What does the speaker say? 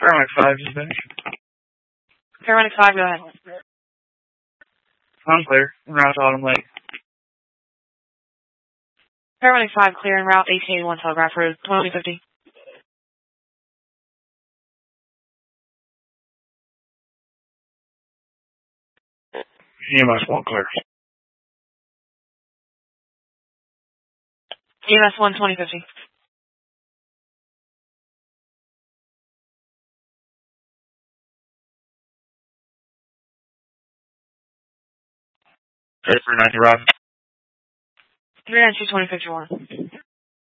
Paramedic 5 is back. Paramedic 5, go ahead. I'm clear. En route to Autumn Lake. Paramedic 5, clear en route 1881 Telegraph Road, 2050. EMS 1 clear. EMS 1, 2050. Okay, 390 Robin. 392 2051.